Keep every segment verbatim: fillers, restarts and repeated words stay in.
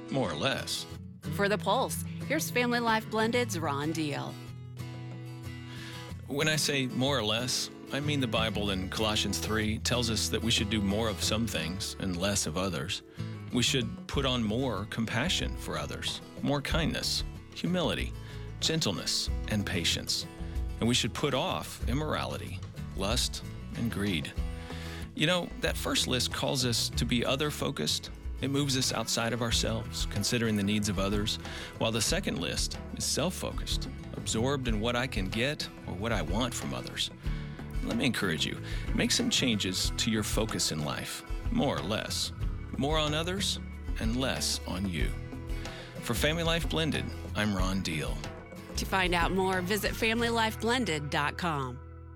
more or less. For The Pulse, here's Family Life Blended's Ron Deal. When I say more or less, I mean the Bible in Colossians three tells us that we should do more of some things and less of others. We should put on more compassion for others, more kindness, humility, gentleness, and patience. And we should put off immorality, lust, and greed. You know, that first list calls us to be other-focused. It moves us outside of ourselves, considering the needs of others, while the second list is self-focused, absorbed in what I can get or what I want from others. Let me encourage you, make some changes to your focus in life, more or less. More on others and less on you. For Family Life Blended, I'm Ron Deal. To find out more, visit family life blended dot com.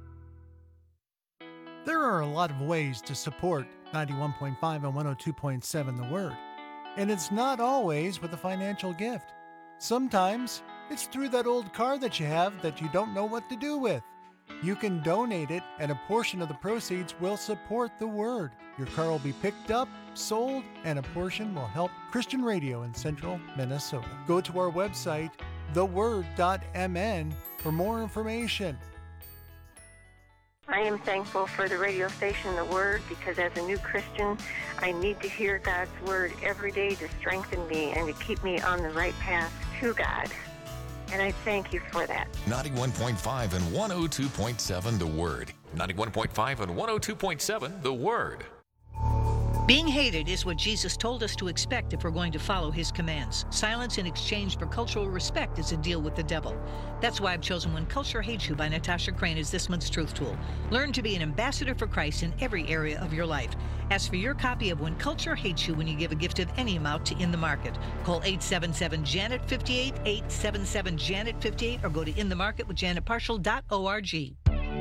There are a lot of ways to support ninety-one point five and one oh two point seven The Word, and it's not always with a financial gift. Sometimes it's through that old car that you have that you don't know what to do with. You can donate it, and a portion of the proceeds will support the Word. Your car will be picked up, sold, and a portion will help Christian radio in central Minnesota. Go to our website, the word dot m n, for more information. I am thankful for the radio station, The Word, because as a new Christian, I need to hear God's Word every day to strengthen me and to keep me on the right path to God. And I thank you for that. ninety-one point five and one oh two point seven The Word. ninety-one point five and one oh two point seven The Word. Being hated is what Jesus told us to expect if we're going to follow his commands. Silence in exchange for cultural respect is a deal with the devil. That's why I've chosen When Culture Hates You by Natasha Crane as this month's truth tool. Learn to be an ambassador for Christ in every area of your life. Ask for your copy of When Culture Hates You when you give a gift of any amount to In the Market. Call eight seven seven Janet fifty-eight, eight seven seven Janet fifty-eight, or go to in the market with janet partial dot org.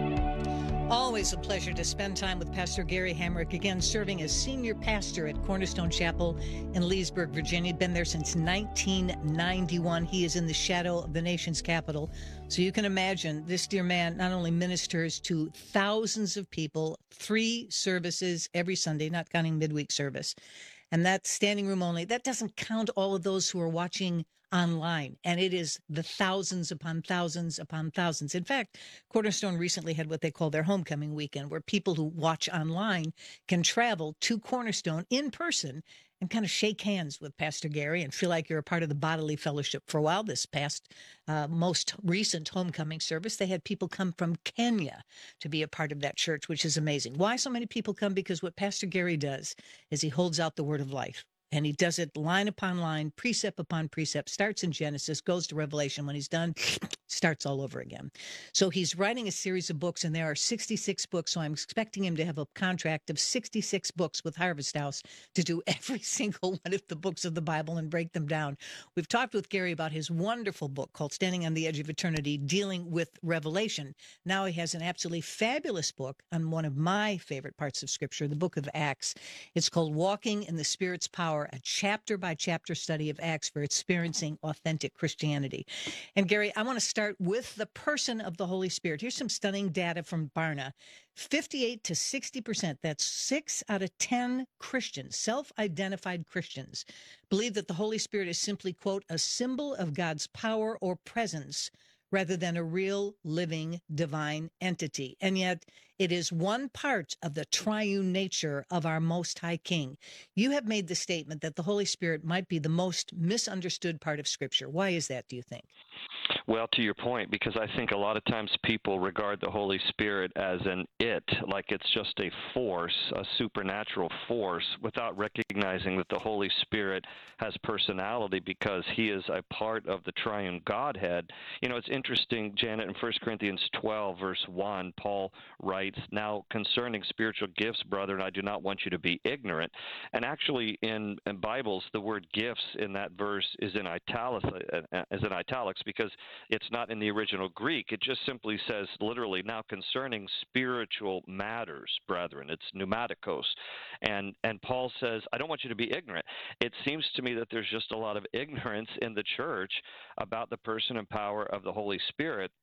Always a pleasure to spend time with Pastor Gary Hamrick, again serving as senior pastor at Cornerstone Chapel in Leesburg, Virginia. Been there since nineteen ninety-one. He is in the shadow of the nation's capital. So you can imagine this dear man not only ministers to thousands of people, three services every Sunday, not counting midweek service. And that's standing room only. That doesn't count all of those who are watching online. And it is the thousands upon thousands upon thousands. In fact, Cornerstone recently had what they call their homecoming weekend, where people who watch online can travel to Cornerstone in person and kind of shake hands with Pastor Gary and feel like you're a part of the bodily fellowship. For a while, this past uh, most recent homecoming service, they had people come from Kenya to be a part of that church, which is amazing. Why so many people come? Because what Pastor Gary does is he holds out the word of life. And he does it line upon line, precept upon precept, starts in Genesis, goes to Revelation. When he's done, starts all over again. So he's writing a series of books, and there are sixty-six books. So I'm expecting him to have a contract of sixty-six books with Harvest House to do every single one of the books of the Bible and break them down. We've talked with Gary about his wonderful book called Standing on the Edge of Eternity, dealing with Revelation. Now he has an absolutely fabulous book on one of my favorite parts of Scripture, the book of Acts. It's called Walking in the Spirit's Power, a chapter-by-chapter study of Acts for experiencing authentic Christianity. And Gary, I want to start with the person of the Holy Spirit. Here's some stunning data from Barna. fifty-eight to sixty percent, that's six out of ten Christians, self-identified Christians, believe that the Holy Spirit is simply, quote, a symbol of God's power or presence rather than a real, living, divine entity. And yet, it is one part of the triune nature of our Most High King. You have made the statement that the Holy Spirit might be the most misunderstood part of Scripture. Why is that, do you think? Well, to your point, because I think a lot of times people regard the Holy Spirit as an it, like it's just a force, a supernatural force, without recognizing that the Holy Spirit has personality because he is a part of the triune Godhead. You know, it's interesting, Janet, in First Corinthians twelve, verse one, Paul writes, "Now concerning spiritual gifts, brethren, I do not want you to be ignorant." And actually, in, in Bibles, the word gifts in that verse is in italics, uh, is in italics because it's not in the original Greek. It just simply says literally, "Now concerning spiritual matters, brethren." It's pneumatikos. And and Paul says, I don't want you to be ignorant. It seems to me that there's just a lot of ignorance in the church about the person and power of the Holy Spirit.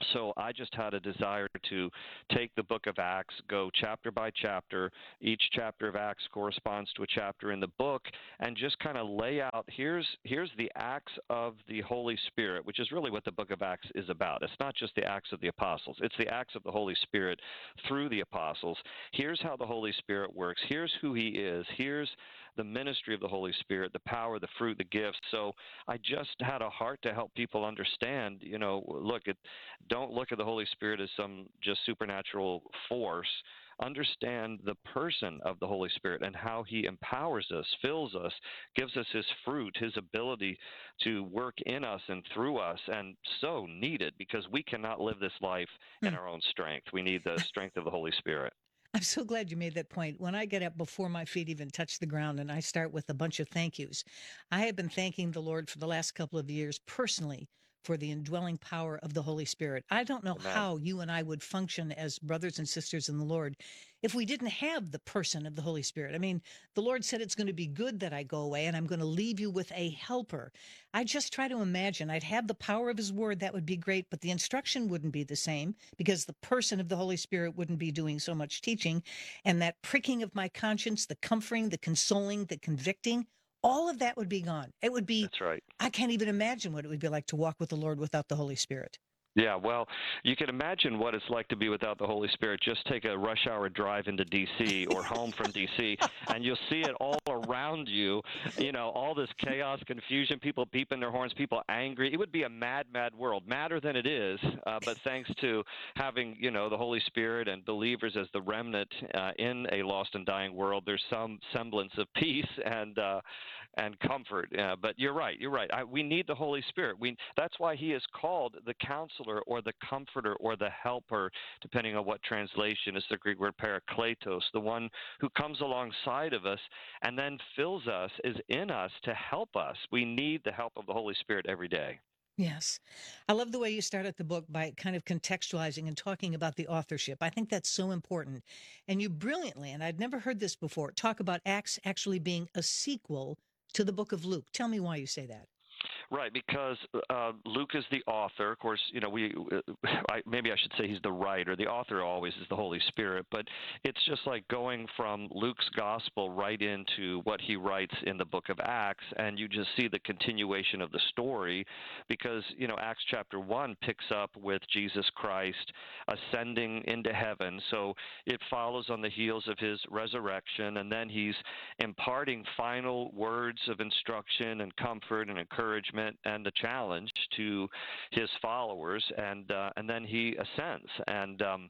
So I just had a desire to take the book of Acts, go chapter by chapter. Each chapter of Acts corresponds to a chapter in the book, and just kind of lay out, here's here's the acts of the Holy Spirit, which is really what the book of Acts is about. It's not just the acts of the apostles. It's the acts of the Holy Spirit through the apostles. Here's how the Holy Spirit works. Here's who he is. Here's the ministry of the Holy Spirit, the power, the fruit, the gifts. So I just had a heart to help people understand, you know, look, it, don't look at the Holy Spirit as some just supernatural force. Understand the person of the Holy Spirit and how he empowers us, fills us, gives us his fruit, his ability to work in us and through us, and so needed because we cannot live this life in Hmm. our own strength. We need the strength of the Holy Spirit. I'm so glad you made that point. When I get up before my feet even touch the ground and I start with a bunch of thank yous, I have been thanking the Lord for the last couple of years personally for the indwelling power of the Holy Spirit. I don't know Amen. how you and I would function as brothers and sisters in the Lord if we didn't have the person of the Holy Spirit. I mean, the Lord said it's going to be good that I go away and I'm going to leave you with a helper. I just try to imagine I'd have the power of his word. That would be great, but the instruction wouldn't be the same because the person of the Holy Spirit wouldn't be doing so much teaching. And that pricking of my conscience, the comforting, the consoling, the convicting, all of that would be gone. It would be, That's right. I can't even imagine what it would be like to walk with the Lord without the Holy Spirit. Yeah, well, you can imagine what it's like to be without the Holy Spirit. Just take a rush hour drive into D C or home from D C, and you'll see it all around you. You know, all this chaos, confusion, people beeping their horns, people angry. It would be a mad, mad world, madder than it is. Uh, but thanks to having, you know, the Holy Spirit and believers as the remnant uh, in a lost and dying world, there's some semblance of peace and uh, and comfort. Uh, but you're right. You're right. I, we need the Holy Spirit. We that's why he is called the Counselor or the Comforter or the Helper, depending on what translation is the Greek word parakletos, the one who comes alongside of us and then fills us, is in us to help us. We need the help of the Holy Spirit every day. Yes. I love the way you started the book by kind of contextualizing and talking about the authorship. I think that's so important. And you brilliantly, and I'd never heard this before, talk about Acts actually being a sequel to the book of Luke. Tell me why you say that. Right, because uh, Luke is the author. Of course, you know, we I, maybe I should say he's the writer. The author always is the Holy Spirit, but it's just like going from Luke's gospel right into what he writes in the book of Acts, and you just see the continuation of the story because, you know, Acts chapter one picks up with Jesus Christ ascending into heaven, so it follows on the heels of his resurrection, and then he's imparting final words of instruction and comfort and encouragement and a challenge to his followers, and uh, and then he ascends. And um,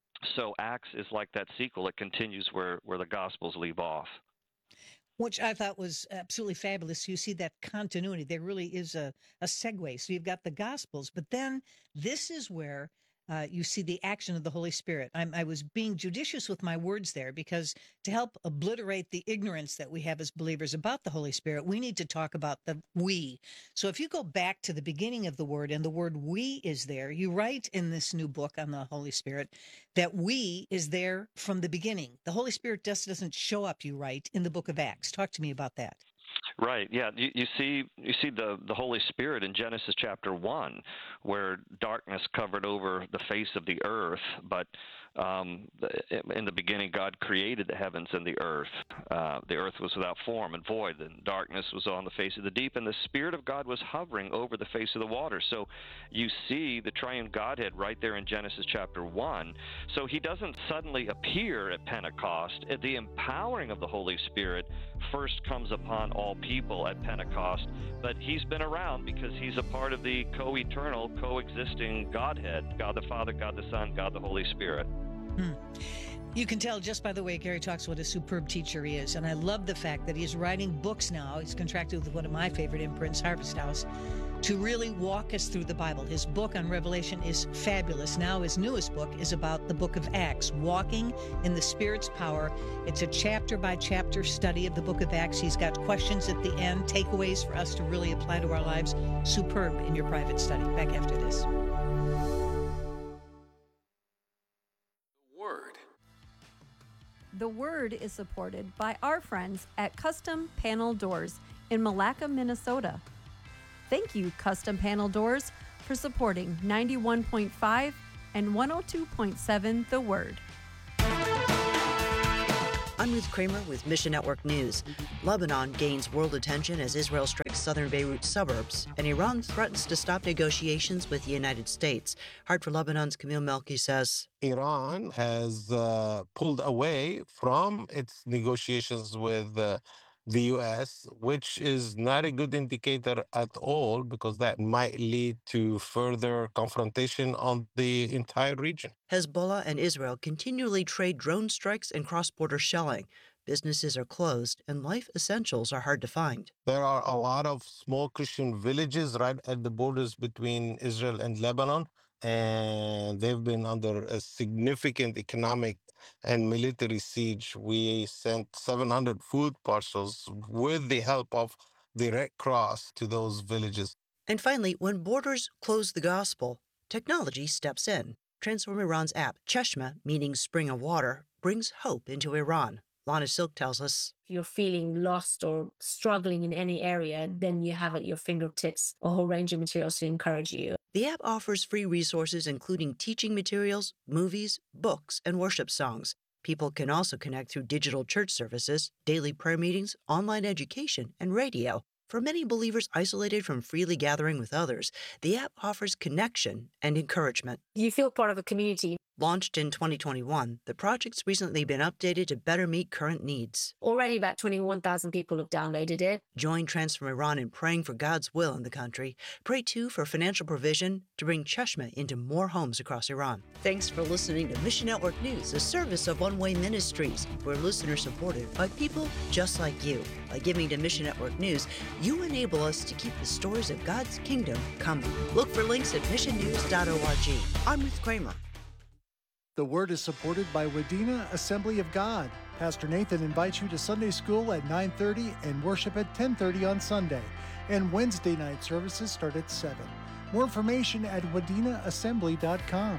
so Acts is like that sequel. It continues where, where the Gospels leave off. Which I thought was absolutely fabulous. You see that continuity. There really is a, a segue. So you've got the Gospels, but then this is where Uh, you see the action of the Holy Spirit. I'm, I was being judicious with my words there because to help obliterate the ignorance that we have as believers about the Holy Spirit, we need to talk about the we. So if you go back to the beginning of the word and the word we is there, you write in this new book on the Holy Spirit that we is there from the beginning. The Holy Spirit just doesn't show up, you write, in the book of Acts. Talk to me about that. Right. Yeah. You, you see, you see the the Holy Spirit in Genesis chapter one, where darkness covered over the face of the earth. But um, in the beginning, God created the heavens and the earth. Uh, the earth was without form and void, and darkness was on the face of the deep, and the Spirit of God was hovering over the face of the water. So you see the triune Godhead right there in Genesis chapter one. So he doesn't suddenly appear at Pentecost. The empowering of the Holy Spirit first comes upon all people at Pentecost, but he's been around because he's a part of the co-eternal, coexisting Godhead, God the Father, God the Son, God the Holy Spirit. Hmm. You can tell just by the way Gary talks what a superb teacher he is, and I love the fact that he's writing books now. He's contracted with one of my favorite imprints, Harvest House, to really walk us through the Bible. His book on Revelation is fabulous. Now his newest book is about the book of Acts, walking in the Spirit's power. It's a chapter-by-chapter study of the book of Acts. He's got questions at the end, takeaways for us to really apply to our lives. Superb in your private study. Back after this. Word. The Word is supported by our friends at Custom Panel Doors in Malacca, Minnesota. Thank you, Custom Panel Doors, for for supporting ninety-one point five and one oh two point seven The Word. I'm Ruth Kramer with Mission Network News. Lebanon gains world attention as Israel strikes southern Beirut suburbs, and Iran threatens to stop negotiations with the United States. Hard for Lebanon's Camille Melki says, Iran has uh, pulled away from its negotiations with uh, the U S, which is not a good indicator at all, because that might lead to further confrontation on the entire region. Hezbollah and Israel continually trade drone strikes and cross-border shelling. Businesses are closed, and life essentials are hard to find. There are a lot of small Christian villages right at the borders between Israel and Lebanon, and they've been under a significant economic and military siege. We sent seven hundred food parcels with the help of the Red Cross to those villages. And finally, when borders close the gospel, technology steps in. Transform Iran's app, Cheshmeh, meaning spring of water, brings hope into Iran. Lana Silk tells us, if you're feeling lost or struggling in any area, then you have at your fingertips a whole range of materials to encourage you. The app offers free resources including teaching materials, movies, books, and worship songs. People can also connect through digital church services, daily prayer meetings, online education, and radio. For many believers isolated from freely gathering with others, the app offers connection and encouragement. You feel part of a community. Launched in twenty twenty-one, the project's recently been updated to better meet current needs. Already about twenty-one thousand people have downloaded it. Join Transform Iran in praying for God's will in the country. Pray, too, for financial provision to bring Cheshmeh into more homes across Iran. Thanks for listening to Mission Network News, a service of One Way Ministries. We're listener-supported by people just like you. By giving to Mission Network News, you enable us to keep the stories of God's kingdom coming. Look for links at mission news dot org. I'm Ruth Kramer. The Word is supported by Wadena Assembly of God. Pastor Nathan invites you to Sunday school at nine thirty and worship at ten thirty on Sunday. And Wednesday night services start at seven. More information at wadena assembly dot com.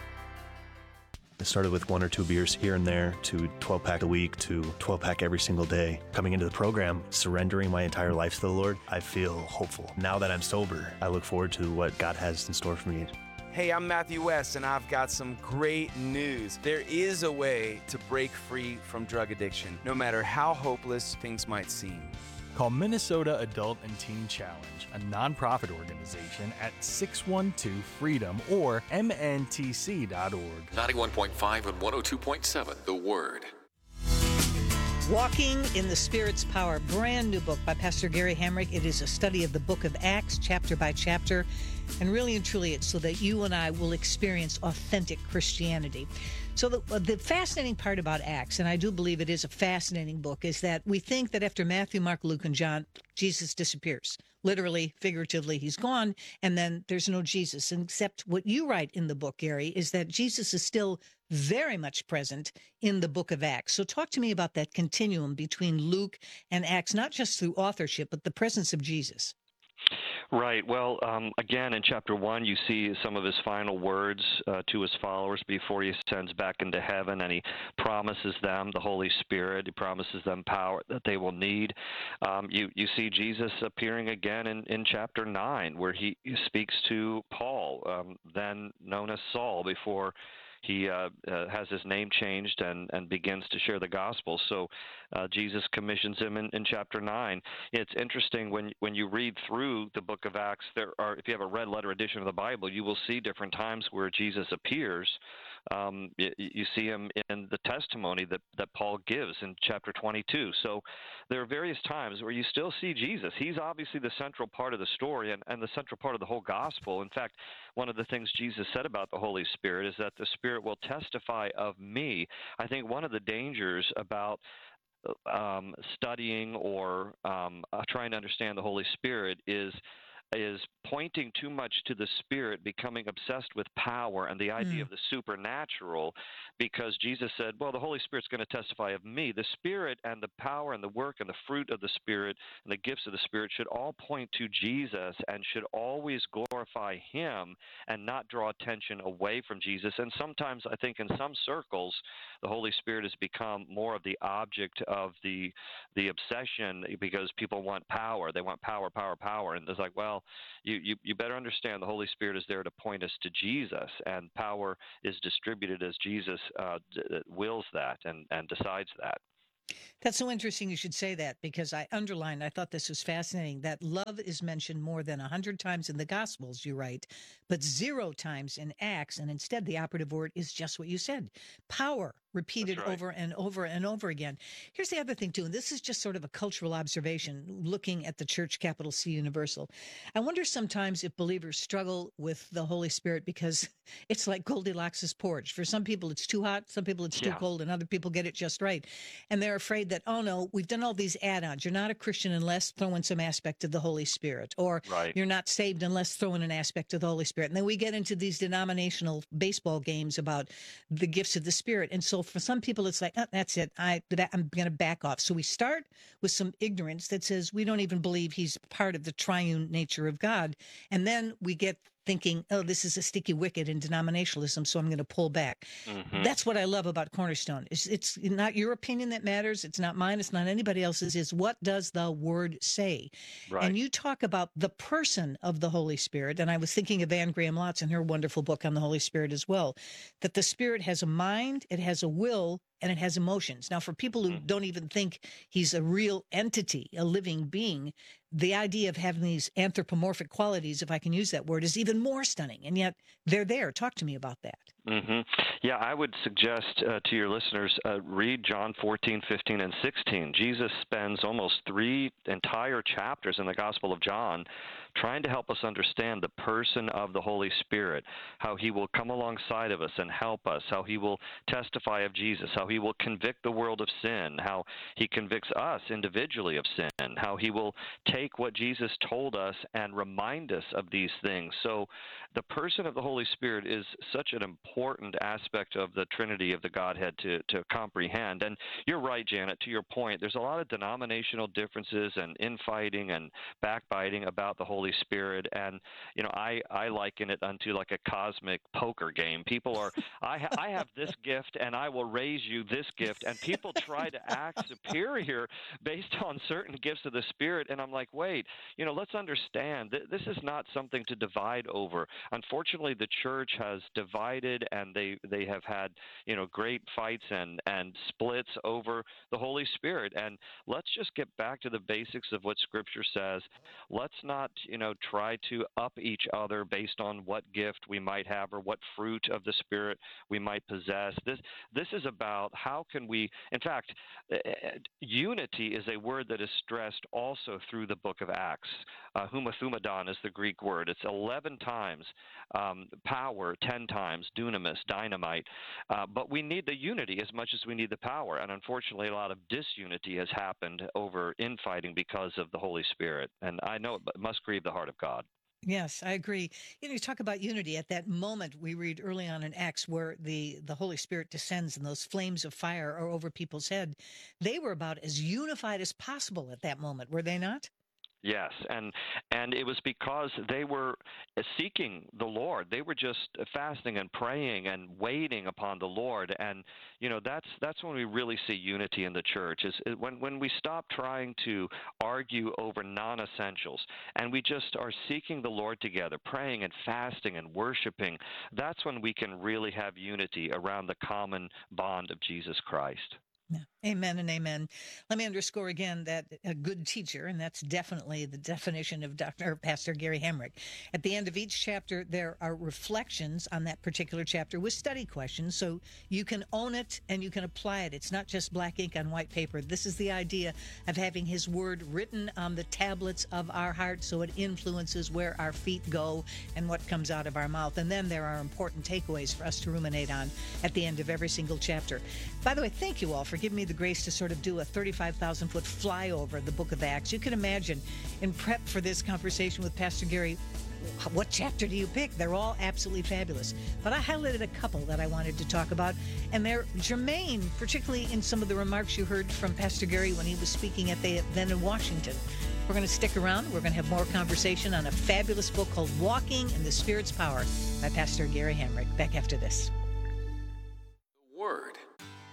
It started with one or two beers here and there, to twelve-pack a week, to twelve-pack every single day. Coming into the program, surrendering my entire life to the Lord, I feel hopeful. Now that I'm sober, I look forward to what God has in store for me. Hey, I'm Matthew West, and I've got some great news. There is a way to break free from drug addiction, no matter how hopeless things might seem. Call Minnesota Adult and Teen Challenge, a nonprofit organization, at six one two freedom or m n t c dot org. ninety-one point five and one oh two point seven, The Word. Walking in the Spirit's Power, brand new book by Pastor Gary Hamrick. It is a study of the book of Acts, chapter by chapter. And really and truly, it's so that you and I will experience authentic Christianity. So the, the fascinating part about Acts, and I do believe it is a fascinating book, is that we think that after Matthew, Mark, Luke, and John, Jesus disappears. Literally, figuratively, he's gone, and then there's no Jesus. And except what you write in the book, Gary, is that Jesus is still very much present in the book of Acts. So talk to me about that continuum between Luke and Acts, not just through authorship, but the presence of Jesus. Right. Well, um, again, in chapter one, you see some of his final words uh, to his followers before he ascends back into heaven, and he promises them the Holy Spirit. He promises them power that they will need. Um, you, you see Jesus appearing again in, in chapter nine, where he, he speaks to Paul, um, then known as Saul, before he uh, uh, has his name changed and, and begins to share the gospel. So uh, Jesus commissions him in, in chapter nine. It's interesting when when you read through the book of Acts, there are, if you have a red letter edition of the Bible, you will see different times where Jesus appears. Um, you, you see him in the testimony that, that Paul gives in chapter twenty-two. So there are various times where you still see Jesus. He's obviously the central part of the story and, and the central part of the whole gospel. In fact, one of the things Jesus said about the Holy Spirit is that the Spirit will testify of me. I think one of the dangers about um, studying or um, uh, trying to understand the Holy Spirit is is pointing too much to the Spirit, becoming obsessed with power and the idea mm. of the supernatural, because Jesus said, well, the Holy Spirit's going to testify of me. The Spirit and the power and the work and the fruit of the Spirit and the gifts of the Spirit should all point to Jesus and should always glorify him and not draw attention away from Jesus. And sometimes I think in some circles, the Holy Spirit has become more of the object of the the obsession because people want power. They want power, power, power. And it's like, well, you, you, you better understand the Holy Spirit is there to point us to Jesus, and power is distributed as Jesus uh, d- wills that and, and decides that. That's so interesting you should say that, because I underlined, I thought this was fascinating, that love is mentioned more than one hundred times in the Gospels, you write, but zero times in Acts, and instead the operative word is just what you said, power, repeated right. over and over and over again. Here's the other thing, too, and this is just sort of a cultural observation, looking at the church, capital C Universal. I wonder sometimes if believers struggle with the Holy Spirit because it's like Goldilocks' porridge. For some people, it's too hot, some people it's too Yeah. cold, and other people get it just right. And they're afraid that, oh, no, we've done all these add-ons. You're not a Christian unless throw in some aspect of the Holy Spirit, or Right. you're not saved unless throw in an aspect of the Holy Spirit. And then we get into these denominational baseball games about the gifts of the Spirit. And so for some people, it's like, oh, that's it. I, I'm going to back off. So we start with some ignorance that says we don't even believe he's part of the triune nature of God. And then we get thinking, oh, this is a sticky wicket in denominationalism, so I'm going to pull back. Mhm. That's what I love about Cornerstone. It's, it's not your opinion that matters. It's not mine. It's not anybody else's. It's what does the Word say? Right. And you talk about the person of the Holy Spirit, and I was thinking of Anne Graham Lotz and her wonderful book on the Holy Spirit as well, that the Spirit has a mind, it has a will, and it has emotions. Now, for people who don't even think he's a real entity, a living being, the idea of having these anthropomorphic qualities, if I can use that word, is even more stunning. And yet they're there. Talk to me about that. hmm Yeah, I would suggest uh, to your listeners, uh, read John fourteen, fifteen, and sixteen. Jesus spends almost three entire chapters in the Gospel of John trying to help us understand the person of the Holy Spirit, how he will come alongside of us and help us, how he will testify of Jesus, how he will convict the world of sin, how he convicts us individually of sin, how he will take what Jesus told us and remind us of these things. So the person of the Holy Spirit is such an important aspect of the Trinity of the Godhead to, to comprehend. And you're right, Janet, to your point, there's a lot of denominational differences and infighting and backbiting about the Holy Spirit. And, you know, I, I liken it unto like a cosmic poker game. People are, I, ha- I have this gift and I will raise you this gift. And people try to act superior based on certain gifts of the Spirit. And I'm like, wait, you know, let's understand th- this is not something to divide over. Unfortunately, the church has divided, and they, they have had, you know, great fights and, and splits over the Holy Spirit. And let's just get back to the basics of what Scripture says. Let's not, you know, try to up each other based on what gift we might have or what fruit of the Spirit we might possess. This, this is about how can we, in fact, uh, unity is a word that is stressed also through the book of Acts. Uh, humathumadon is the Greek word. It's eleven times um, power, ten times dunamis, dynamite. Uh, but we need the unity as much as we need the power. And unfortunately, a lot of disunity has happened over infighting because of the Holy Spirit. And I know it must grieve the heart of God. Yes, I agree. You know, you talk about unity at that moment we read early on in Acts where the, the Holy Spirit descends and those flames of fire are over people's head. They were about as unified as possible at that moment, were they not? Yes, and and it was because they were seeking the Lord. They were just fasting and praying and waiting upon the Lord. And you know that's that's when we really see unity in the church. Is when when we stop trying to argue over non-essentials and we just are seeking the Lord together, praying and fasting and worshiping. That's when we can really have unity around the common bond of Jesus Christ. Yeah. Amen and amen. Let me underscore again that a good teacher, and that's definitely the definition of Doctor Pastor Gary Hamrick. At the end of each chapter, there are reflections on that particular chapter with study questions, so you can own it and you can apply it. It's not just black ink on white paper. This is the idea of having his word written on the tablets of our hearts so it influences where our feet go and what comes out of our mouth. And then there are important takeaways for us to ruminate on at the end of every single chapter. By the way, thank you all for giving me the grace to sort of do a thirty-five thousand foot flyover of the book of Acts. You can imagine in prep for this conversation with Pastor Gary, what chapter do you pick? They're all absolutely fabulous. But I highlighted a couple that I wanted to talk about, and they're germane, particularly in some of the remarks you heard from Pastor Gary when he was speaking at the event in Washington. We're going to stick around. We're going to have more conversation on a fabulous book called Walking in the Spirit's Power by Pastor Gary Hamrick. Back after this. Word.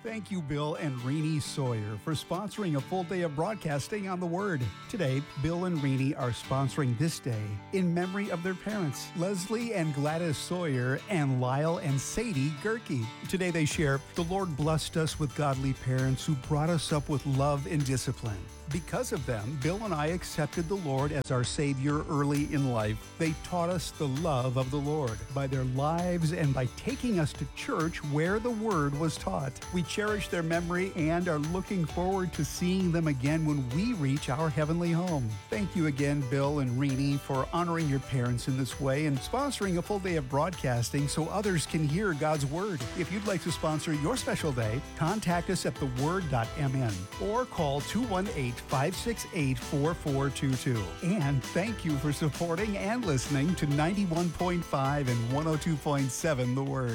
Thank you, Bill and Renee Sawyer, for sponsoring a full day of broadcasting on The Word. Today, Bill and Renee are sponsoring this day in memory of their parents, Leslie and Gladys Sawyer and Lyle and Sadie Gerke. Today they share, the Lord blessed us with godly parents who brought us up with love and discipline. Because of them, Bill and I accepted the Lord as our Savior early in life. They taught us the love of the Lord by their lives and by taking us to church where the Word was taught. We cherish their memory and are looking forward to seeing them again when we reach our heavenly home. Thank you again, Bill and Renee, for honoring your parents in this way and sponsoring a full day of broadcasting so others can hear God's Word. If you'd like to sponsor your special day, contact us at the word dot m n or call two one eight, five six eight, four four two two. And thank you for supporting and listening to ninety-one point five and one oh two point seven The Word.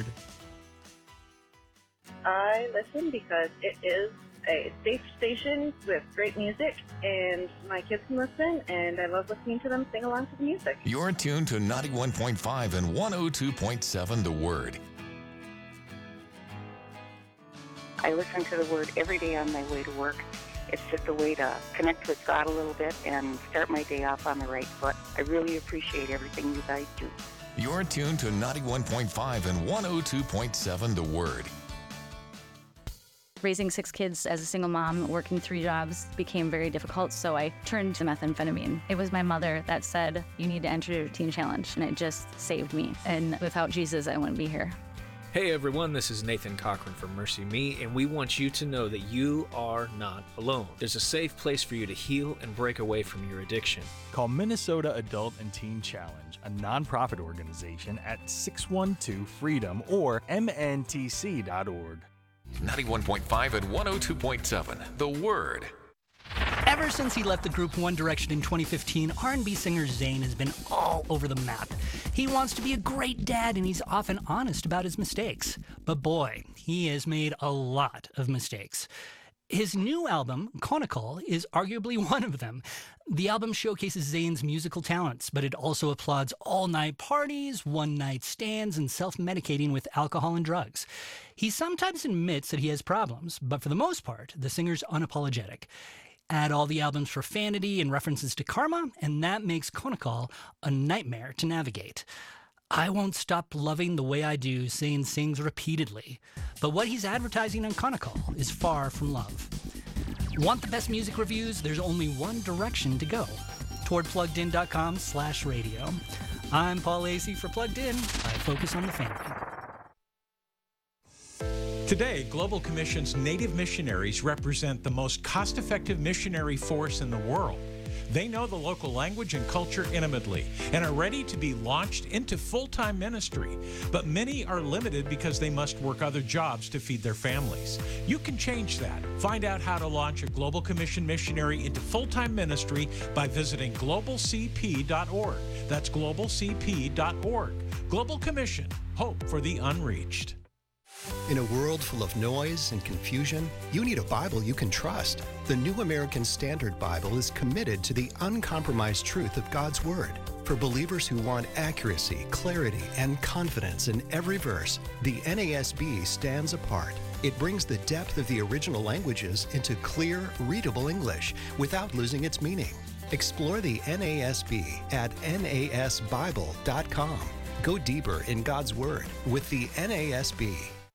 I listen because it is a safe station with great music, and my kids can listen, and I love listening to them sing along to the music. You're tuned to ninety-one point five and one oh two point seven The Word. I listen to the Word every day on my way to work. It's just a way to connect with God a little bit and start my day off on the right foot. I really appreciate everything you guys do. You're tuned to ninety-one point five and one oh two point seven The Word. Raising six kids as a single mom, working three jobs, became very difficult, so I turned to methamphetamine. It was my mother that said, you need to enter your teen challenge, and it just saved me. And without Jesus, I wouldn't be here. Hey everyone, this is Nathan Cochran from Mercy Me, and we want you to know that you are not alone. There's a safe place for you to heal and break away from your addiction. Call Minnesota Adult and Teen Challenge, a nonprofit organization, at six one two freedom or m n t c dot org. ninety-one point five and one oh two point seven The Word. Ever since he left the group One Direction in twenty fifteen, R and B singer Zayn has been all over the map. He wants to be a great dad, and he's often honest about his mistakes. But boy, he has made a lot of mistakes. His new album, Conical, is arguably one of them. The album showcases Zayn's musical talents, but it also applauds all-night parties, one-night stands, and self-medicating with alcohol and drugs. He sometimes admits that he has problems, but for the most part, the singer's unapologetic. Add all the album's profanity and references to karma, and that makes Conical a nightmare to navigate. I Won't Stop Loving the Way I Do, Zayn sings repeatedly. But what he's advertising on Conical is far from love. Want the best music reviews? There's only one direction to go. Toward plugged in dot com slash radio. I'm Paul Lacey for Plugged In. I focus on the family. Today, Global Commission's Native missionaries represent the most cost-effective missionary force in the world. They know the local language and culture intimately and are ready to be launched into full-time ministry. But many are limited because they must work other jobs to feed their families. You can change that. Find out how to launch a Global Commission missionary into full-time ministry by visiting global c p dot org. That's global c p dot org. Global Commission, hope for the unreached. In a world full of noise and confusion, you need a Bible you can trust. The New American Standard Bible is committed to the uncompromised truth of God's Word. For believers who want accuracy, clarity, and confidence in every verse, the N A S B stands apart. It brings the depth of the original languages into clear, readable English without losing its meaning. Explore the N A S B at N A S Bible dot com. Go deeper in God's Word with the N A S B.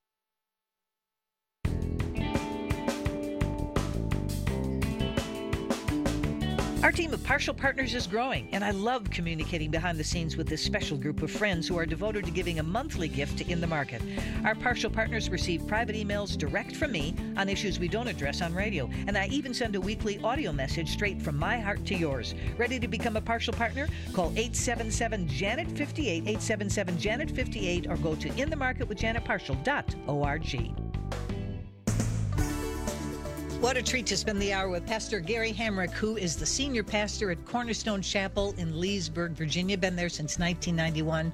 Our team of Partial Partners is growing, and I love communicating behind the scenes with this special group of friends who are devoted to giving a monthly gift to In the Market. Our Partial Partners receive private emails direct from me on issues we don't address on radio, and I even send a weekly audio message straight from my heart to yours. Ready to become a Partial Partner? Call eight seven seven, Janet fifty-eight, eight seven seven, Janet fifty-eight, or go to in the market with janet partial dot org. What a treat to spend the hour with Pastor Gary Hamrick, who is the senior pastor at Cornerstone Chapel in Leesburg, Virginia. Been there since nineteen ninety-one.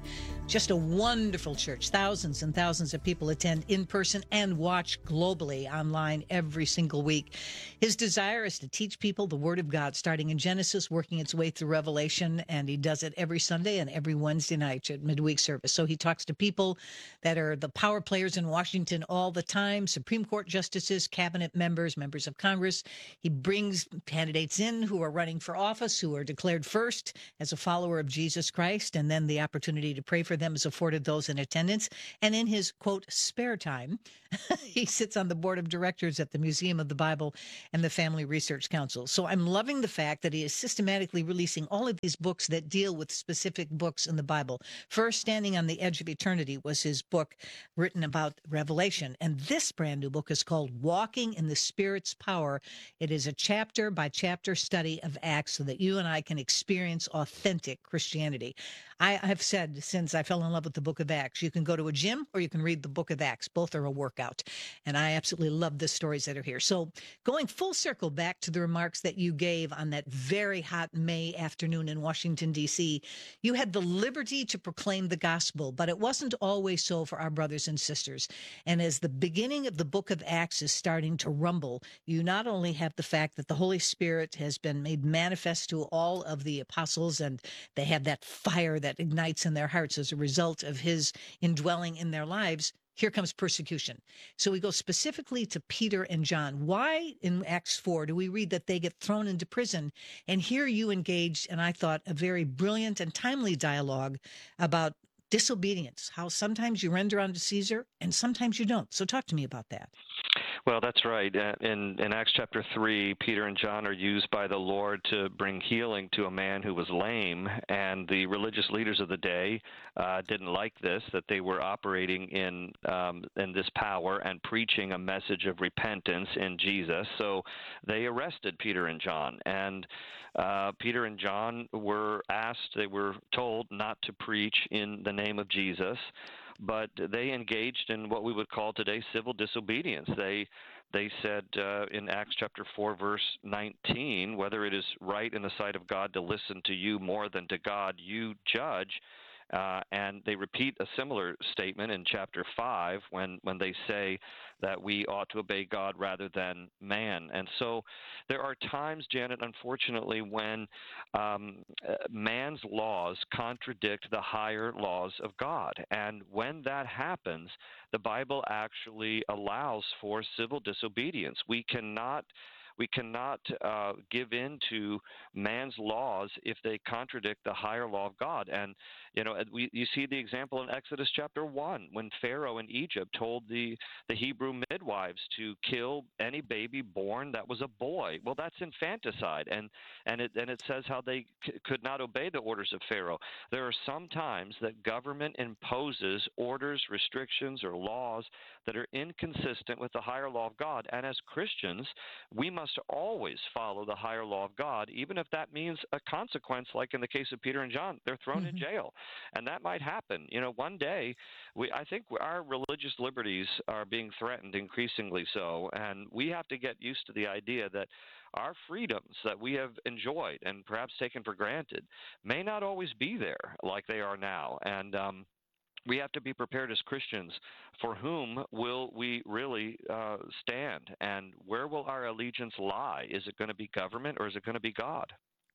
Just a wonderful church. Thousands and thousands of people attend in person and watch globally online every single week. His desire is to teach people the Word of God, starting in Genesis, working its way through Revelation, and he does it every Sunday and every Wednesday night at midweek service. So he talks to people that are the power players in Washington all the time, Supreme Court justices, cabinet members, members of Congress. He brings candidates in who are running for office, who are declared first as a follower of Jesus Christ, and then the opportunity to pray for them is afforded those in attendance. And in his, quote, spare time, he sits on the board of directors at the Museum of the Bible and the Family Research Council. So I'm loving the fact that he is systematically releasing all of these books that deal with specific books in the Bible. First, Standing on the Edge of Eternity was his book written about Revelation. And this brand new book is called Walking in the Spirit's Power. It is a chapter by chapter study of Acts so that you and I can experience authentic Christianity. I have said since I fell in love with the book of Acts, you can go to a gym or you can read the book of Acts. Both are a workout. And I absolutely love the stories that are here. So going full circle back to the remarks that you gave on that very hot May afternoon in Washington, D C, you had the liberty to proclaim the gospel, but it wasn't always so for our brothers and sisters. And as the beginning of the book of Acts is starting to rumble, you not only have the fact that the Holy Spirit has been made manifest to all of the apostles, and they have that fire that that ignites in their hearts as a result of his indwelling in their lives. Here comes persecution. So we go specifically to Peter and John. Why in Acts four do we read that they get thrown into prison? And here you engaged, and I thought, a very brilliant and timely dialogue about disobedience, how sometimes you render unto Caesar and sometimes you don't. So talk to me about that. Well, that's right. In, in Acts chapter three, Peter and John are used by the Lord to bring healing to a man who was lame, and the religious leaders of the day uh, didn't like this, that they were operating in um, in this power and preaching a message of repentance in Jesus. So they arrested Peter and John, and uh, Peter and John were asked, they were told not to preach in the name of Jesus, but they engaged in what we would call today civil disobedience. They they said uh, in Acts chapter four, verse nineteen, whether it is right in the sight of God to listen to you more than to God, you judge. Uh, and they repeat a similar statement in chapter five when, when they say that we ought to obey God rather than man. And so there are times, Janet, unfortunately, when um, man's laws contradict the higher laws of God. And when that happens, the Bible actually allows for civil disobedience. We cannot We cannot uh, give in to man's laws if they contradict the higher law of God. And, you know, we, you see the example in Exodus chapter one, when Pharaoh in Egypt told the, the Hebrew midwives to kill any baby born that was a boy. Well, that's infanticide. And, and, it, and it says how they c- could not obey the orders of Pharaoh. There are some times that government imposes orders, restrictions, or laws that are inconsistent with the higher law of God. And as Christians, we must to always follow the higher law of God, even if that means a consequence, like in the case of Peter and John. They're thrown mm-hmm. in jail, and that might happen. You know, one day, we I think our religious liberties are being threatened increasingly so, and we have to get used to the idea that our freedoms that we have enjoyed and perhaps taken for granted may not always be there like they are now. And um, we have to be prepared as Christians. For whom will we really uh, stand, and where will our allegiance lie? Is it going to be government, or is it going to be God?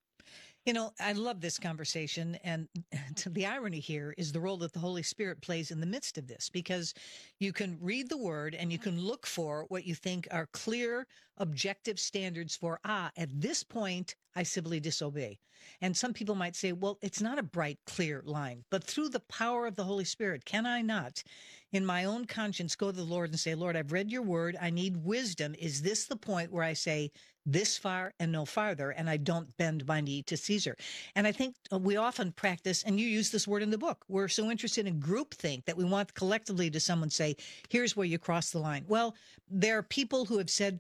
You know, I love this conversation, and the irony here is the role that the Holy Spirit plays in the midst of this, because you can read the Word and you can look for what you think are clear, objective standards for, ah, at this point, I civilly disobey. And some people might say, well, it's not a bright, clear line, but through the power of the Holy Spirit, can I not, in my own conscience, go to the Lord and say, Lord, I've read your Word, I need wisdom. Is this the point where I say, this far and no farther, and I don't bend my knee to Caesar? And I think we often practice, and you use this word in the book, we're so interested in groupthink that we want collectively to someone say, here's where you cross the line. Well, there are people who have said, Jack,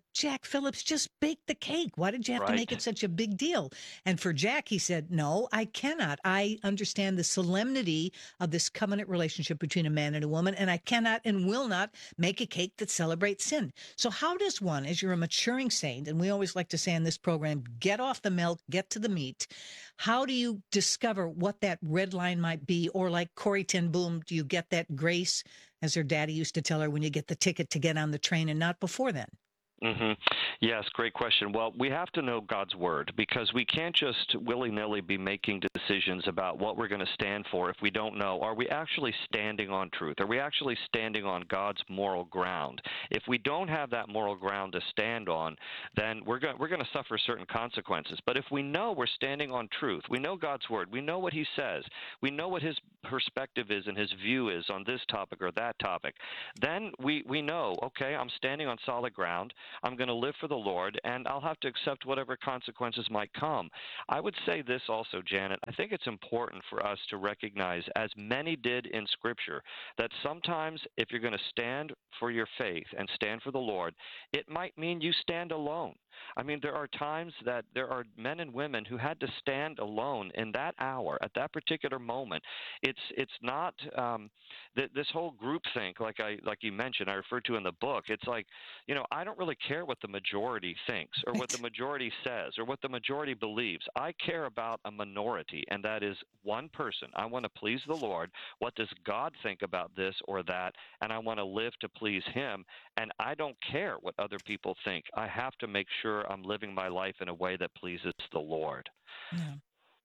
Jack Phillips, just bake the cake. Why did you have Right. to make it such a big deal? And for Jack, he said, no, I cannot. I understand the solemnity of this covenant relationship between a man and a woman, and I cannot and will not make a cake that celebrates sin. So how does one, as you're a maturing saint, and we always like to say in this program, get off the milk, get to the meat, how do you discover what that red line might be? Or like Corrie ten Boom, do you get that grace, as her daddy used to tell her, when you get the ticket to get on the train and not before then? Mm-hmm. Yes, great question. Well, we have to know God's word because we can't just willy-nilly be making decisions about what we're going to stand for if we don't know. Are we actually standing on truth? Are we actually standing on God's moral ground? If we don't have that moral ground to stand on, then we're going we're going to suffer certain consequences. But if we know we're standing on truth, we know God's word, we know what he says, we know what his perspective is and his view is on this topic or that topic, then we, we know, okay, I'm standing on solid ground. I'm going to live for the Lord, and I'll have to accept whatever consequences might come. I would say this also, Janet. I think it's important for us to recognize, as many did in Scripture, that sometimes if you're going to stand for your faith and stand for the Lord, it might mean you stand alone. I mean, there are times that there are men and women who had to stand alone in that hour, at that particular moment. It's it's not um, th- this whole groupthink, like I like you mentioned, I referred to in the book. It's like, you know, I don't really care what the majority thinks or what the majority says or what the majority believes. I care about a minority, and that is one person. I want to please the Lord. What does God think about this or that? And I want to live to please him. And I don't care what other people think. I have to make sure I'm living my life in a way that pleases the Lord. Yeah.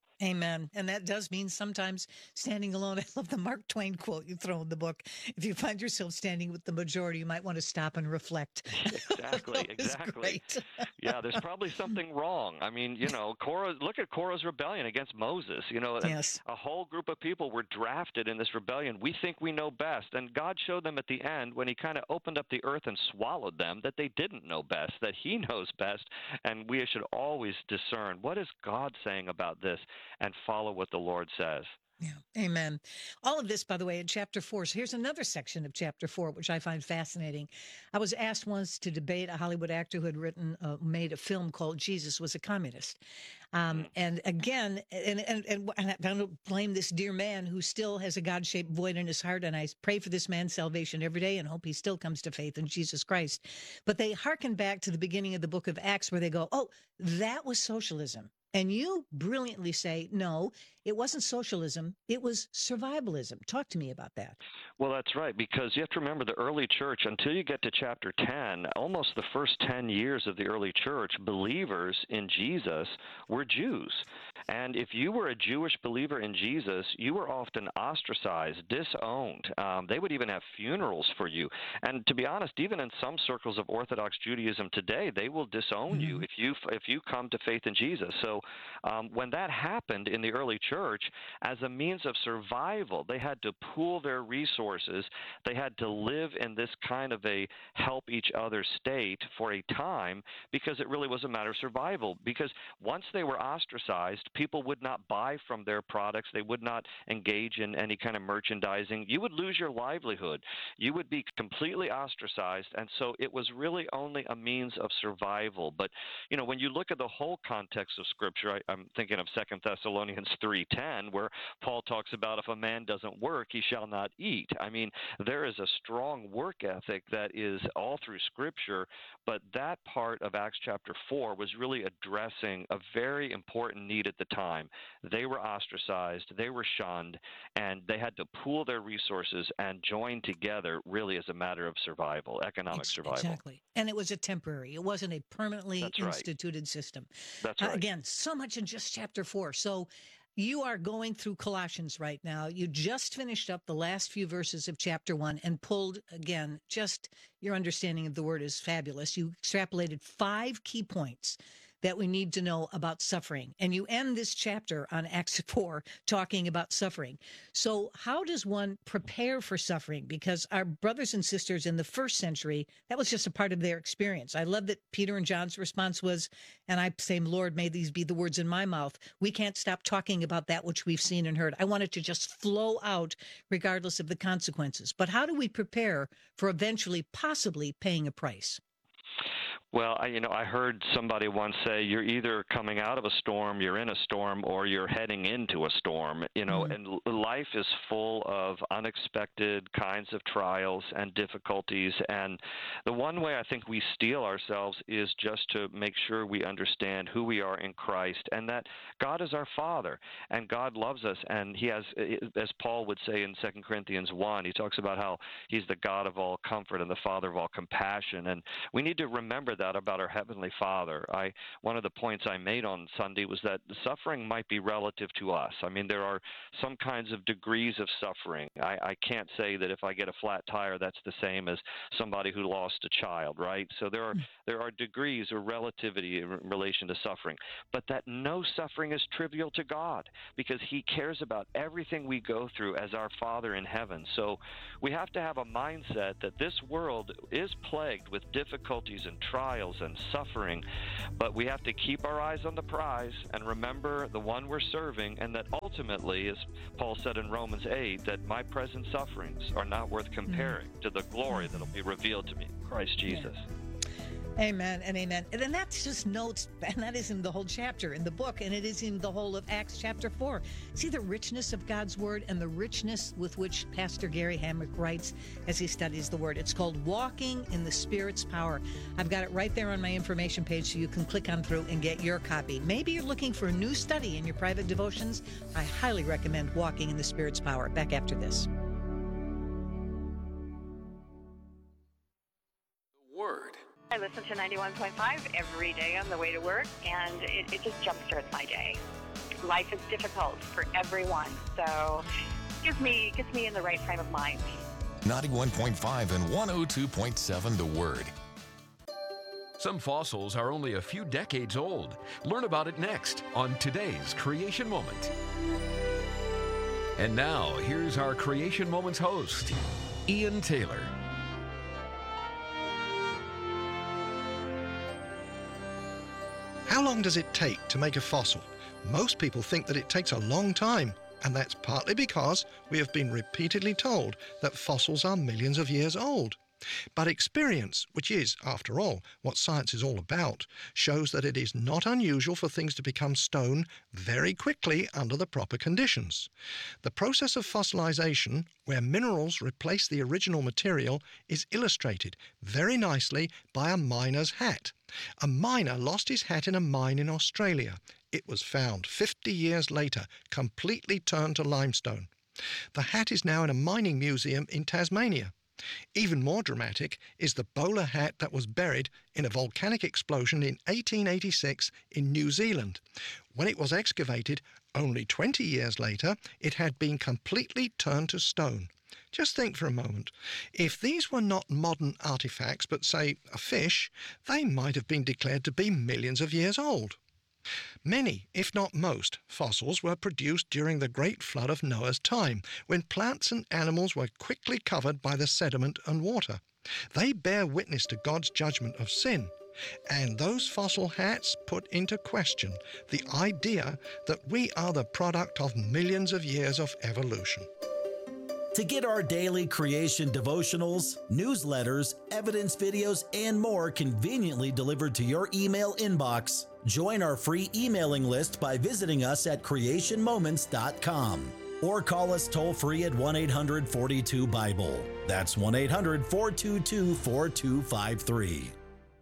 Amen. And that does mean sometimes standing alone. I love the Mark Twain quote you throw in the book. If you find yourself standing with the majority, you might want to stop and reflect. Exactly, exactly. Yeah, there's probably something wrong. I mean, you know, Korah, look at Korah's rebellion against Moses. You know, yes. A whole group of people were drafted in this rebellion. We think we know best. And God showed them at the end when he kind of opened up the earth and swallowed them that they didn't know best, that he knows best. And we should always discern, what is God saying about this? And follow what the Lord says. Yeah, amen. All of this, by the way, in chapter four. So here's another section of chapter four, which I find fascinating. I was asked once to debate a Hollywood actor who had written, uh, made a film called Jesus Was a Communist. Um, and again, and, and, and, and I don't blame this dear man who still has a God-shaped void in his heart. And I pray for this man's salvation every day and hope he still comes to faith in Jesus Christ. But they hearken back to the beginning of the book of Acts where they go, oh, that was socialism. And you brilliantly say, no, it wasn't socialism. It was survivalism. Talk to me about that. Well, that's right, because you have to remember the early church, until you get to chapter ten, almost the first ten years of the early church, believers in Jesus were Jews. And if you were a Jewish believer in Jesus, you were often ostracized, disowned. Um, they would even have funerals for you. And to be honest, even in some circles of Orthodox Judaism today, they will disown mm-hmm. you if you if you come to faith in Jesus. So um, when that happened in the early church, as a means of survival, they had to pool their resources. They had to live in this kind of a help each other state for a time because it really was a matter of survival. Because once they were ostracized, people would not buy from their products. They would not engage in any kind of merchandising. You would lose your livelihood. You would be completely ostracized. And so it was really only a means of survival. But, you know, when you look at the whole context of Scripture, I, I'm thinking of Second Thessalonians three ten, where Paul talks about if a man doesn't work, he shall not eat. I mean, there is a strong work ethic that is all through Scripture, but that part of Acts chapter four was really addressing a very important need at the time. They were ostracized, they were shunned, and they had to pool their resources and join together really as a matter of survival, economic Ex- survival. Exactly. And it was a temporary. It wasn't a permanently That's right. instituted system. That's Uh, right. again, so much in just chapter four. So you are going through Colossians right now. You just finished up the last few verses of chapter one and pulled, again, just your understanding of the word is fabulous. You extrapolated five key points that we need to know about suffering. And you end this chapter on Acts four talking about suffering. So how does one prepare for suffering? Because our brothers and sisters in the first century, that was just a part of their experience. I love that Peter and John's response was, and I say, Lord, may these be the words in my mouth. We can't stop talking about that which we've seen and heard. I want it to just flow out regardless of the consequences. But how do we prepare for eventually possibly paying a price? Well, I, you know, I heard somebody once say, you're either coming out of a storm, you're in a storm, or you're heading into a storm. You know, mm. and life is full of unexpected kinds of trials and difficulties. And the one way I think we steel ourselves is just to make sure we understand who we are in Christ and that God is our Father and God loves us. And he has, as Paul would say in Second Corinthians one, he talks about how he's the God of all comfort and the Father of all compassion. And we need to remember that about our Heavenly Father. I one of the points I made on Sunday was that suffering might be relative to us. I mean, there are some kinds of degrees of suffering. I, I can't say that if I get a flat tire, that's the same as somebody who lost a child, right? So there are there are degrees or relativity in relation to suffering, but that no suffering is trivial to God because He cares about everything we go through as our Father in heaven. So we have to have a mindset that this world is plagued with difficulties and trials and suffering, but we have to keep our eyes on the prize and remember the one we're serving, and that ultimately, as Paul said in Romans eight, that my present sufferings are not worth comparing mm. to the glory that will be revealed to me in Christ Jesus. Yeah. Amen and amen. And then that's just notes, and that is in the whole chapter in the book, and it is in the whole of Acts chapter four. See the richness of God's Word and the richness with which Pastor Gary Hamrick writes as he studies the Word. It's called Walking in the Spirit's Power. I've got it right there on my information page so you can click on through and get your copy. Maybe you're looking for a new study in your private devotions. I highly recommend Walking in the Spirit's Power. Back after this. Word. I listen to ninety-one point five every day on the way to work, and it, it just jumpstarts my day. Life is difficult for everyone, so it gives me, gets me in the right frame of mind. ninety-one point five and one oh two point seven The Word. Some fossils are only a few decades old. Learn about it next on today's Creation Moment. And now, here's our Creation Moments host, Ian Taylor. How long does it take to make a fossil? Most people think that it takes a long time, and that's partly because we have been repeatedly told that fossils are millions of years old. But experience, which is, after all, what science is all about, shows that it is not unusual for things to become stone very quickly under the proper conditions. The process of fossilization, where minerals replace the original material, is illustrated very nicely by a miner's hat. A miner lost his hat in a mine in Australia. It was found fifty years later, completely turned to limestone. The hat is now in a mining museum in Tasmania. Even more dramatic is the bowler hat that was buried in a volcanic explosion in eighteen eighty-six in New Zealand. When it was excavated, only twenty years later, it had been completely turned to stone. Just think for a moment. If these were not modern artifacts, but say a fish, they might have been declared to be millions of years old. Many, if not most, fossils were produced during the great flood of Noah's time, when plants and animals were quickly covered by the sediment and water. They bear witness to God's judgment of sin, and those fossil hats put into question the idea that we are the product of millions of years of evolution. To get our daily creation devotionals, newsletters, evidence videos, and more conveniently delivered to your email inbox, join our free emailing list by visiting us at creation moments dot com or call us toll-free at one eight hundred, four two, Bible. That's one eight hundred, four two two, four two five three.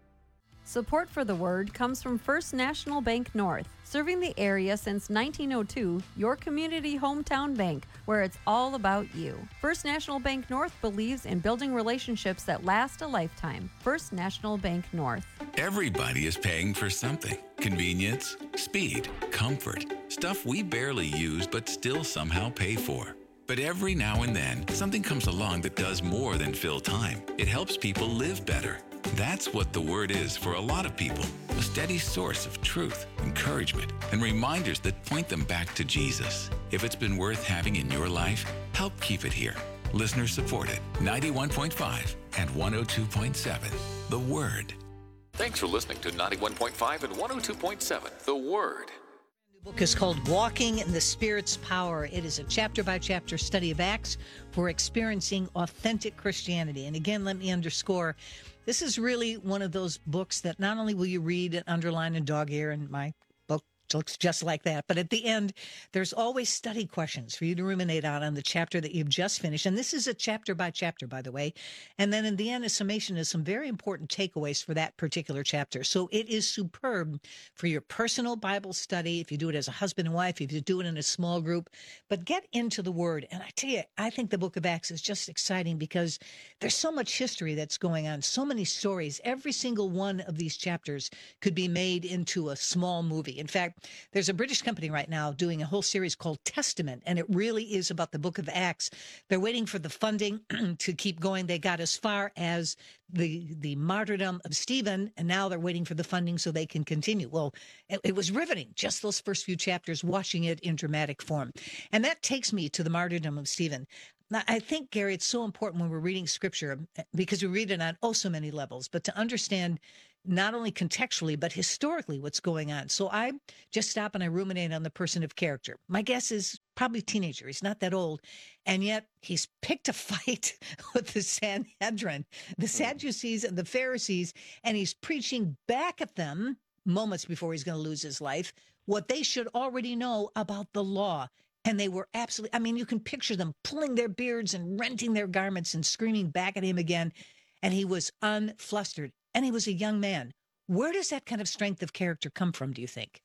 Support for the Word comes from First National Bank North, serving the area since nineteen oh two, your community hometown bank, where it's all about you. First National Bank North believes in building relationships that last a lifetime. First National Bank North. Everybody is paying for something. Convenience, speed, comfort, stuff we barely use but still somehow pay for. But every now and then, something comes along that does more than fill time. It helps people live better. That's what the Word is for a lot of people. A steady source of truth, encouragement, and reminders that point them back to Jesus. If it's been worth having in your life, help keep it here. Listener supported, ninety-one point five and one oh two point seven. The Word. Thanks for listening to ninety-one point five and one oh two point seven The Word. The book is called Walking in the Spirit's Power. It is a chapter-by-chapter study of Acts for experiencing authentic Christianity. And again, let me underscore, this is really one of those books that not only will you read and underline in dog ear, and my book looks just like that, but at the end, there's always study questions for you to ruminate on on the chapter that you've just finished. And this is a chapter by chapter, by the way. And then in the end, a summation is some very important takeaways for that particular chapter. So it is superb for your personal Bible study, if you do it as a husband and wife, if you do it in a small group. But get into the Word. And I tell you, I think the book of Acts is just exciting because there's so much history that's going on, so many stories. Every single one of these chapters could be made into a small movie. In fact, there's a British company right now doing a whole series called Testament, and it really is about the book of Acts. They're waiting for the funding to keep going. They got as far as the the martyrdom of Stephen, and now they're waiting for the funding so they can continue. Well, it, it was riveting, just those first few chapters, watching it in dramatic form. And that takes me to the martyrdom of Stephen. Now, I think, Gary, it's so important when we're reading Scripture, because we read it on oh so many levels, but to understand not only contextually, but historically what's going on. So I just stop and I ruminate on the person of character. My guess is probably teenager. He's not that old. And yet he's picked a fight with the Sanhedrin, the Sadducees and the Pharisees, and he's preaching back at them moments before he's going to lose his life what they should already know about the law. And they were absolutely, I mean, you can picture them pulling their beards and renting their garments and screaming back at him again. And he was unflustered. And he was a young man. Where does that kind of strength of character come from, do you think?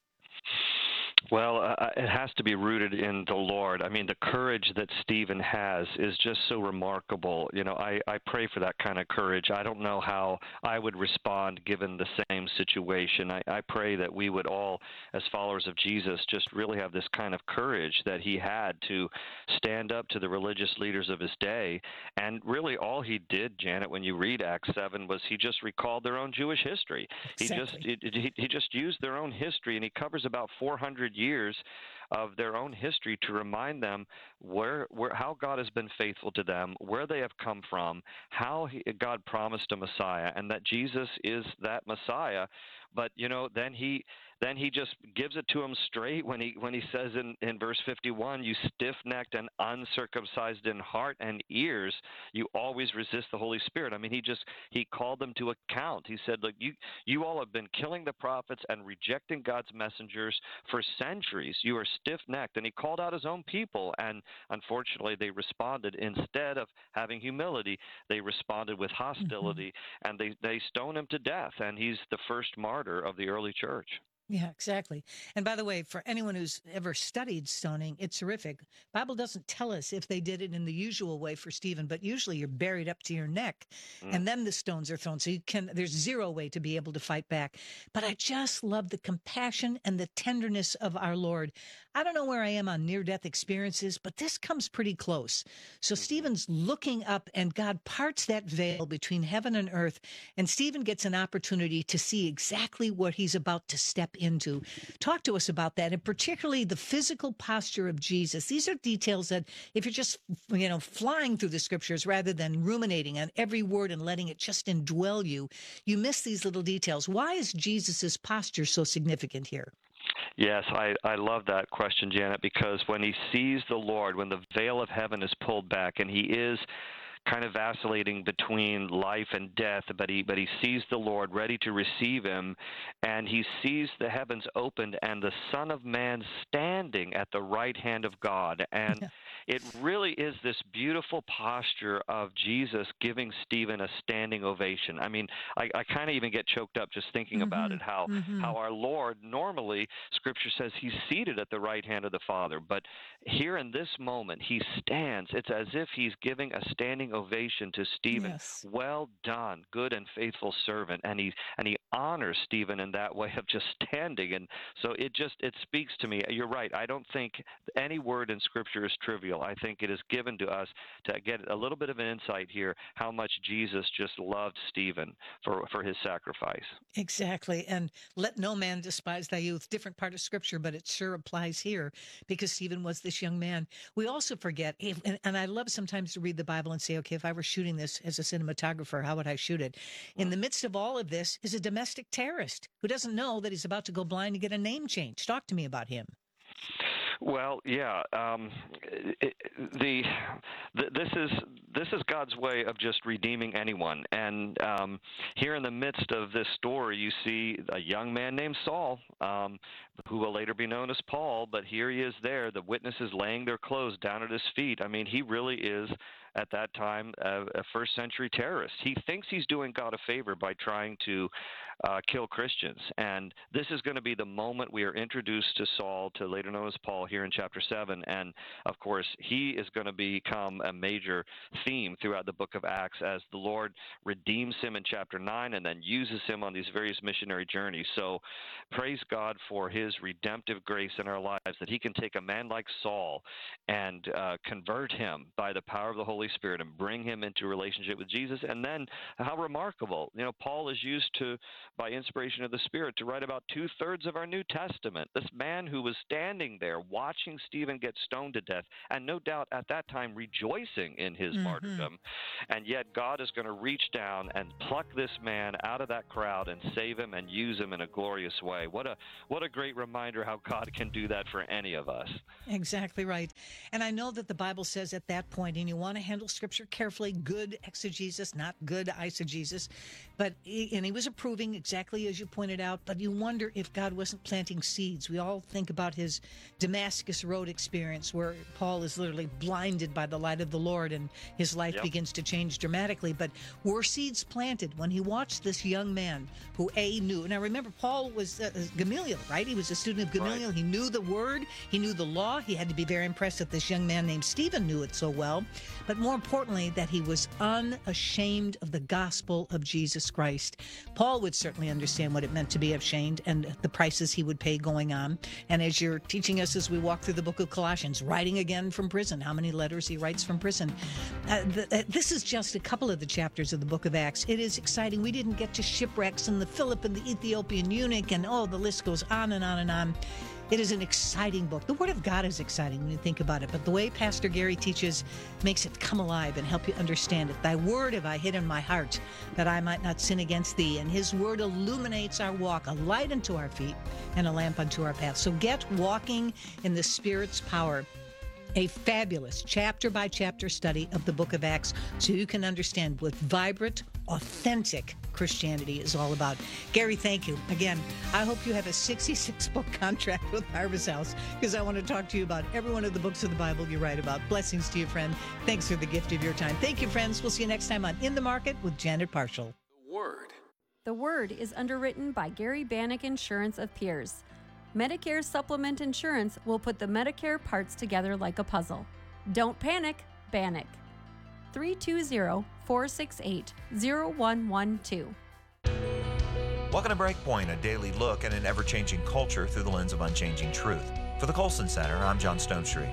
Well, uh, it has to be rooted in the Lord. I mean, the courage that Stephen has is just so remarkable. You know, I, I pray for that kind of courage. I don't know how I would respond given the same situation. I, I pray that we would all, as followers of Jesus, just really have this kind of courage that he had to stand up to the religious leaders of his day. And really all he did, Janet, when you read Acts seven, was he just recalled their own Jewish history. Exactly. He just he, he just used their own history, and he covers about four hundred years of their own history to remind them where, where, how God has been faithful to them, where they have come from, how he, God promised a Messiah, and that Jesus is that Messiah. But you know, then he then he just gives it to them straight when he when he says in, in verse fifty-one, "You stiff-necked and uncircumcised in heart and ears, you always resist the Holy Spirit." I mean, he just he called them to account. He said, "Look, you you all have been killing the prophets and rejecting God's messengers for centuries. You are stiff-necked." And he called out his own people, and unfortunately, they responded. Instead of having humility, they responded with hostility, mm-hmm. and they they stoned him to death. And he's the first martyr of the early church. Yeah, exactly. And by the way, for anyone who's ever studied stoning, it's horrific. Bible doesn't tell us if they did it in the usual way for Stephen, but usually you're buried up to your neck, mm. and then the stones are thrown. So you can, there's zero way to be able to fight back. But I just love the compassion and the tenderness of our Lord. I don't know where I am on near-death experiences, but this comes pretty close. So Stephen's looking up, and God parts that veil between heaven and earth, and Stephen gets an opportunity to see exactly what he's about to step into. Talk to us about that, and particularly the physical posture of Jesus. These are details that if you're just, you know, flying through the scriptures rather than ruminating on every word and letting it just indwell you, you miss these little details. Why is Jesus's posture so significant here? Yes, I, I love that question, Janet, because when he sees the Lord, when the veil of heaven is pulled back and he is kind of vacillating between life and death, but he but he sees the Lord ready to receive him, and he sees the heavens opened and the Son of Man standing at the right hand of God. And yeah. It really is this beautiful posture of Jesus giving Stephen a standing ovation. I mean, I, I kind of even get choked up just thinking mm-hmm. about it, how mm-hmm. how our Lord, normally, Scripture says he's seated at the right hand of the Father, but here in this moment, he stands. It's as if he's giving a standing ovation to Stephen. Yes. Well done, good and faithful servant. And he and he honors Stephen in that way of just standing. And so it just it speaks to me. You're right. I don't think any word in Scripture is trivial. I think it is given to us to get a little bit of an insight here how much Jesus just loved Stephen for for his sacrifice. Exactly. And let no man despise thy youth. Different part of Scripture, but it sure applies here because Stephen was this young man. We also forget, and, and I love sometimes to read the Bible and say, okay, if I were shooting this as a cinematographer, how would I shoot it? In the midst of all of this is a domestic terrorist who doesn't know that he's about to go blind and get a name change. Talk to me about him. Well, yeah. Um, it, the, the this is this is God's way of just redeeming anyone. And um, here in the midst of this story, you see a young man named Saul, um, who will later be known as Paul. But here he is there. The witnesses laying their clothes down at his feet. I mean, he really is, at that time, a, a first century terrorist. He thinks he's doing God a favor by trying to uh, kill Christians. And this is going to be the moment we are introduced to Saul, to later known as Paul, here in chapter seven. And, of course, he is going to become a major theme throughout the book of Acts as the Lord redeems him in chapter nine and then uses him on these various missionary journeys. So praise God for his redemptive grace in our lives, that he can take a man like Saul and uh, convert him by the power of the Holy Spirit and bring him into a relationship with Jesus. And then how remarkable, you know, Paul is used to, by inspiration of the Spirit, to write about two-thirds of our New Testament. This man who was standing there watching Stephen get stoned to death, and no doubt at that time rejoicing in his Mm-hmm. martyrdom, and yet God is going to reach down and pluck this man out of that crowd and save him and use him in a glorious way. What a what a great reminder how God can do that for any of us. Exactly right. And I know that the Bible says at that point, and you want to handle Scripture carefully, good exegesis, not good eisegesis, but he, and he was approving exactly as you pointed out, but you wonder if God wasn't planting seeds. We all think about his Damascus Road experience where Paul is literally blinded by the light of the Lord and his life Yep. begins to change dramatically. But were seeds planted when he watched this young man who A, knew, now remember, Paul was uh, Gamaliel, right? He was a student of Gamaliel. Right. He knew the word, he knew the law. He had to be very impressed that this young man named Stephen knew it so well. But more importantly, that he was unashamed of the gospel of Jesus Christ. Paul would certainly understand what it meant to be ashamed and the prices he would pay going on. And as you're teaching us as we walk through the book of Colossians, writing again from prison, how many letters he writes from prison. Uh, th- uh, this is just a couple of the chapters of the book of Acts. It is exciting. We didn't get to shipwrecks and the Philip and the Ethiopian eunuch, and oh, the list goes on and on and on. It is an exciting book. The Word of God is exciting when you think about it, but the way Pastor Gary teaches makes it come alive and help you understand it. Thy word have I hid in my heart, that I might not sin against thee. And his word illuminates our walk, a light unto our feet and a lamp unto our path. So get walking in the Spirit's power. A fabulous chapter-by-chapter study of the book of Acts so you can understand what vibrant, authentic Christianity is all about. Gary, thank you. Again, I hope you have a sixty-six book contract with Harvest House, because I want to talk to you about every one of the books of the Bible you write about. Blessings to you, friend. Thanks for the gift of your time. Thank you, friends. We'll see you next time on In the Market with Janet Parshall. Word. The Word is underwritten by Gary Bannock Insurance of Pierce. Medicare Supplement Insurance will put the Medicare parts together like a puzzle. Don't panic, Bannock. three two zero, four six eight, zero one one two. Welcome to Breakpoint, a daily look at an ever-changing culture through the lens of unchanging truth. For the Colson Center, I'm John Stonestreet.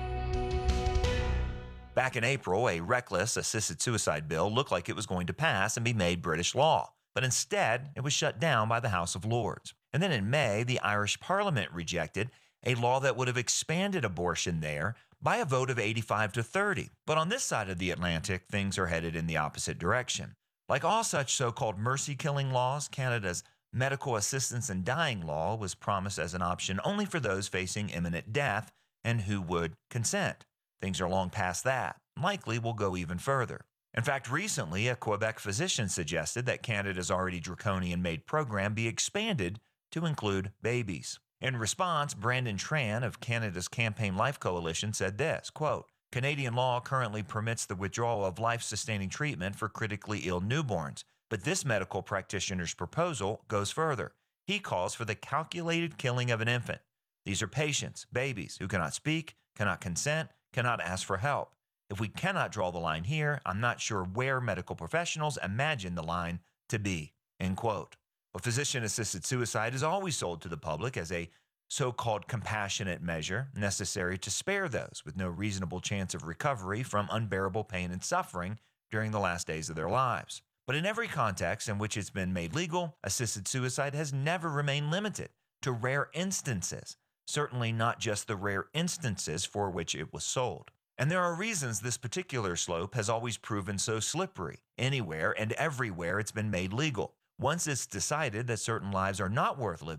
Back in April, a reckless assisted suicide bill looked like it was going to pass and be made British law, but instead it was shut down by the House of Lords. And then in May, the Irish Parliament rejected a law that would have expanded abortion there by a vote of eighty-five to thirty. But on this side of the Atlantic, things are headed in the opposite direction. Like all such so-called mercy-killing laws, Canada's medical assistance in dying law was promised as an option only for those facing imminent death and who would consent. Things are long past that. Likely will go even further. In fact, recently, a Quebec physician suggested that Canada's already draconian-made program be expanded to include babies. In response, Brandon Tran of Canada's Campaign Life Coalition said this, quote, Canadian law currently permits the withdrawal of life-sustaining treatment for critically ill newborns, but this medical practitioner's proposal goes further. He calls for the calculated killing of an infant. These are patients, babies, who cannot speak, cannot consent, cannot ask for help. If we cannot draw the line here, I'm not sure where medical professionals imagine the line to be, end quote. Well, physician-assisted suicide is always sold to the public as a so-called compassionate measure necessary to spare those with no reasonable chance of recovery from unbearable pain and suffering during the last days of their lives. But in every context in which it's been made legal, assisted suicide has never remained limited to rare instances, certainly not just the rare instances for which it was sold. And there are reasons this particular slope has always proven so slippery. Anywhere and everywhere it's been made legal. Once it's decided that certain lives are not worth living,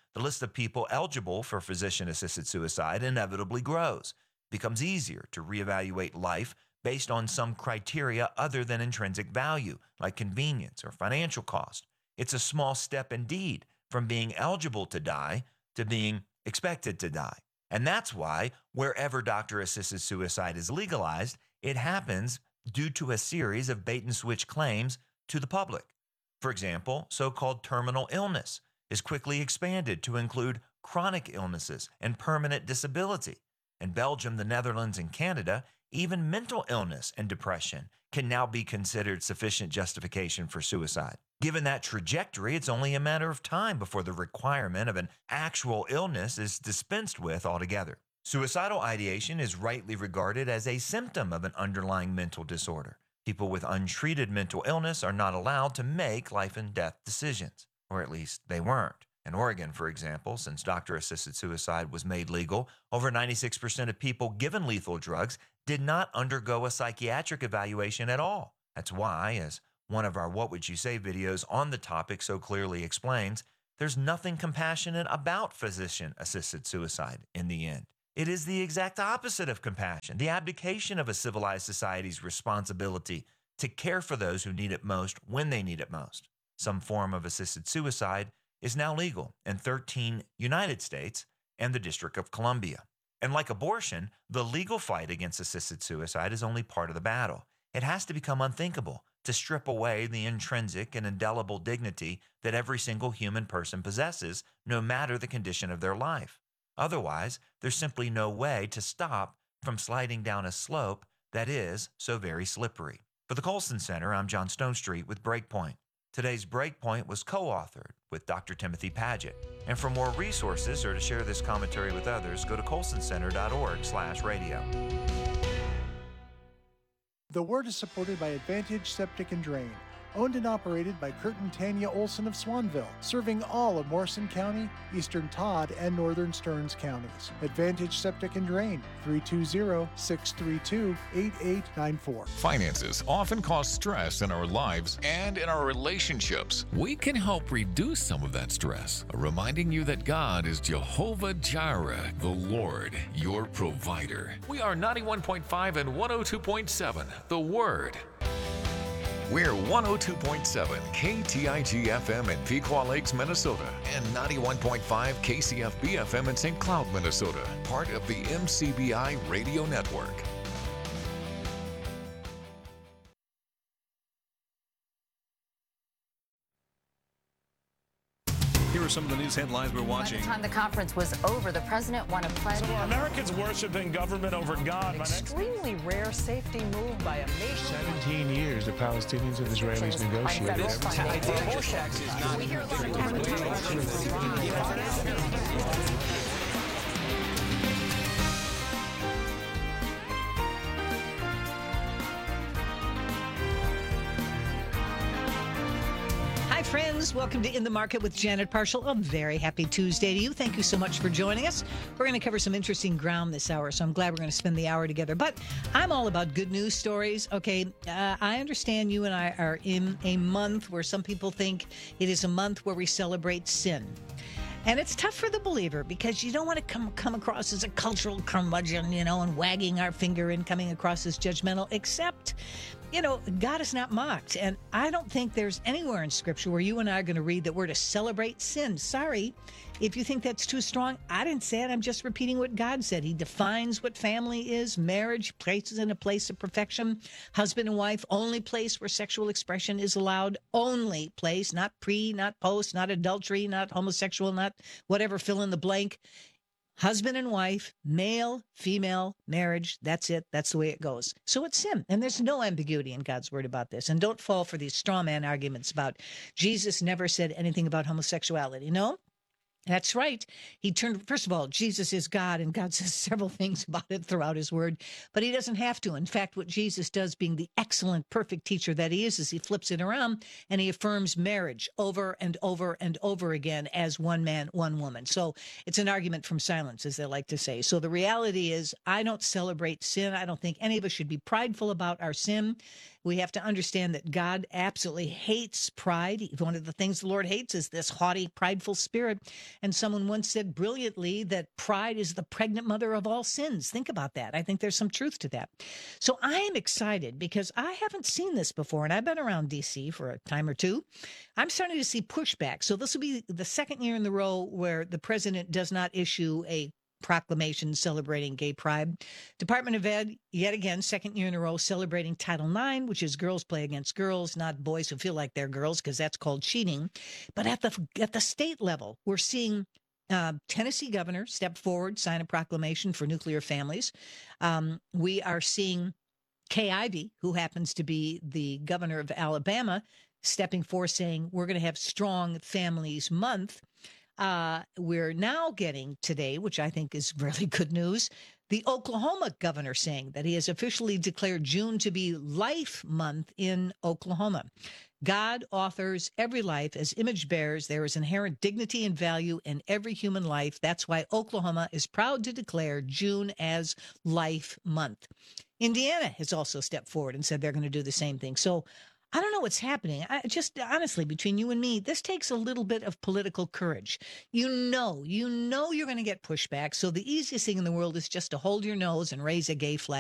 the list of people eligible for physician-assisted suicide inevitably grows. It becomes easier to reevaluate life based on some criteria other than intrinsic value, like convenience or financial cost. It's a small step indeed from being eligible to die to being expected to die. And that's why wherever doctor-assisted suicide is legalized, it happens due to a series of bait-and-switch claims to the public. For example, so-called terminal illness is quickly expanded to include chronic illnesses and permanent disability. In Belgium, the Netherlands, and Canada, even mental illness and depression can now be considered sufficient justification for suicide. Given that trajectory, it's only a matter of time before the requirement of an actual illness is dispensed with altogether. Suicidal ideation is rightly regarded as a symptom of an underlying mental disorder. People with untreated mental illness are not allowed to make life and death decisions, or at least they weren't. In Oregon, for example, since doctor-assisted suicide was made legal, over ninety-six percent of people given lethal drugs did not undergo a psychiatric evaluation at all. That's why, as one of our What Would You Say videos on the topic so clearly explains, there's nothing compassionate about physician-assisted suicide in the end. It is the exact opposite of compassion, the abdication of a civilized society's responsibility to care for those who need it most when they need it most. Some form of assisted suicide is now legal in thirteen United States and the District of Columbia. And like abortion, the legal fight against assisted suicide is only part of the battle. It has to become unthinkable to strip away the intrinsic and indelible dignity that every single human person possesses, no matter the condition of their life. Otherwise, there's simply no way to stop from sliding down a slope that is so very slippery. For the Colson Center, I'm John Stonestreet with Breakpoint. Today's Breakpoint was co-authored with Doctor Timothy Paget. And for more resources or to share this commentary with others, go to colson center dot org slash radio. The Word is supported by Advantage Septic and Drain, owned and operated by Kurt and Tanya Olson of Swanville, serving all of Morrison County, Eastern Todd, and Northern Stearns counties. Advantage Septic and Drain, three two zero, six three two, eight eight nine four. Finances often cause stress in our lives and in our relationships. We can help reduce some of that stress, reminding you that God is Jehovah Jireh, the Lord, your provider. We are ninety-one point five and one oh two point seven, The Word. We're one oh two point seven K T I G F M in Pequot Lakes, Minnesota, and ninety-one point five K C F B F M in Saint Cloud, Minnesota, part of the M C B I Radio Network. Here are some of the news headlines we're watching. By the time the conference was over, the president won a pledge. So are Americans worshiping government over God? An extremely rare safety move by a nation. seventeen years the Palestinians and Israelis negotiated. Hi, friends. Welcome to In the Market with Janet Parshall. A very happy Tuesday to you. Thank you so much for joining us. We're going to cover some interesting ground this hour, so I'm glad we're going to spend the hour together. But I'm all about good news stories, okay? Uh, I understand you and I are in a month where some people think it is a month where we celebrate sin. And it's tough for the believer because you don't want to come come across as a cultural curmudgeon, you know, and wagging our finger and coming across as judgmental, except, you know, God is not mocked. And I don't think there's anywhere in Scripture where you and I are going to read that we're to celebrate sin. Sorry. If you think that's too strong, I didn't say it. I'm just repeating what God said. He defines what family is, marriage, places in a place of perfection, husband and wife, only place where sexual expression is allowed, only place, not pre, not post, not adultery, not homosexual, not whatever, fill in the blank. Husband and wife, male, female, marriage, that's it. That's the way it goes. So it's sin. And there's no ambiguity in God's word about this. And don't fall for these straw man arguments about Jesus never said anything about homosexuality. No. That's right. He turned, first of all, Jesus is God, and God says several things about it throughout his word, but he doesn't have to. In fact, what Jesus does, being the excellent, perfect teacher that he is, is he flips it around and he affirms marriage over and over and over again as one man, one woman. So it's an argument from silence, as they like to say. So the reality is, I don't celebrate sin. I don't think any of us should be prideful about our sin. We have to understand that God absolutely hates pride. One of the things the Lord hates is this haughty, prideful spirit. And someone once said brilliantly that pride is the pregnant mother of all sins. Think about that. I think there's some truth to that. So I am excited because I haven't seen this before, and I've been around D C for a time or two. I'm starting to see pushback. So this will be the second year in the row where the president does not issue a proclamation celebrating gay pride. Department of Ed, yet again, second year in a row, celebrating Title nine, which is girls play against girls, not boys who feel like they're girls, because that's called cheating. But at the at the state level, we're seeing uh, Tennessee governor step forward, sign a proclamation for nuclear families. Um, we are seeing Kay Ivey, who happens to be the governor of Alabama, stepping forward saying we're going to have Strong Families Month. Uh, we're now getting today, which I think is really good news, the Oklahoma governor saying that he has officially declared June to be Life Month in Oklahoma. God authors every life as image bearers. There is inherent dignity and value in every human life. That's why Oklahoma is proud to declare June as Life Month. Indiana has also stepped forward and said they're going to do the same thing. So I don't know what's happening. I, just honestly, between you and me, this takes a little bit of political courage. You know, you know you're going to get pushback. So the easiest thing in the world is just to hold your nose and raise a gay flag.